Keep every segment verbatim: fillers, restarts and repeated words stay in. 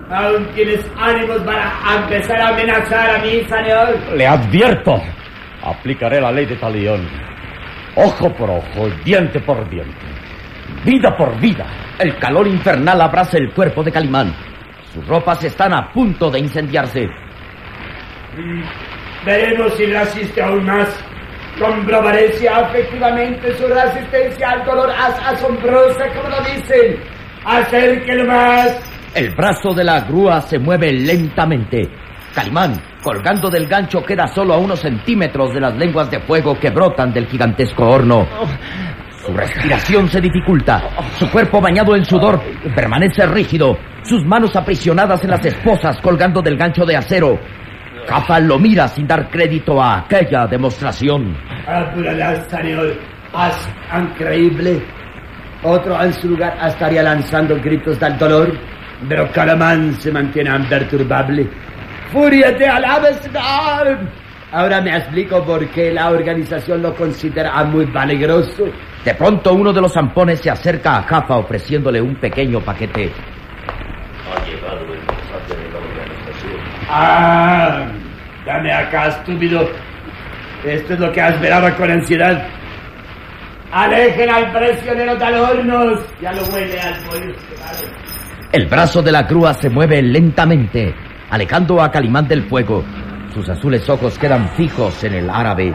Aún tienes ánimos para empezar a amenazar a mí, señor. Le advierto. Aplicaré la ley de Talión. Ojo por ojo, diente por diente. Vida por vida. El calor infernal abraza el cuerpo de Calimán. Sus ropas están a punto de incendiarse. Mm, veremos si resiste aún más. Comprobaré si efectivamente su resistencia al dolor es asombrosa, como lo dicen. Acérquelo más. El brazo de la grúa se mueve lentamente. Calimán, colgando del gancho, queda solo a unos centímetros de las lenguas de fuego que brotan del gigantesco horno. Su respiración se dificulta. Su cuerpo bañado en sudor permanece rígido. Sus manos aprisionadas en las esposas colgando del gancho de acero. Jaffa lo mira sin dar crédito a aquella demostración. Apúrala, señor. Es increíble. Otro en su lugar estaría lanzando gritos del dolor, pero Calimán se mantiene imperturbable. ¡Furia te alaba, señor! Ahora me explico por qué la organización lo considera muy peligroso. De pronto uno de los zampones se acerca a Jaffa ofreciéndole un pequeño paquete. Ha llegado el mensaje de la organización. ¡Ah! Dame acá, estúpido. Esto es lo que esperaba con ansiedad. ¡Alejen al prisionero del horno! Ya lo huele al pollo. El brazo de la grúa se mueve lentamente, alejando a Calimán del fuego. Sus azules ojos quedan fijos en el árabe.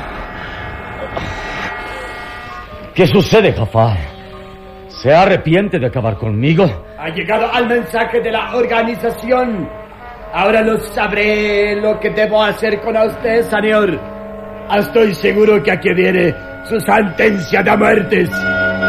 ¿Qué sucede, Jaffa? ¿Se arrepiente de acabar conmigo? Ha llegado al mensaje de la organización. Ahora lo sabré lo que debo hacer con usted, señor. Estoy seguro que aquí viene su sentencia de muertes.